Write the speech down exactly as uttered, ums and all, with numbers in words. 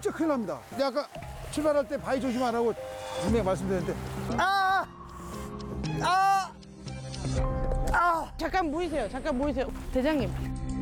진짜 큰일 납니다. 근데 아까 출발할 때 바위 조심하라고 분명히 말씀드렸는데 아! 아! 아! 잠깐 모이세요. 잠깐 모이세요. 대장님.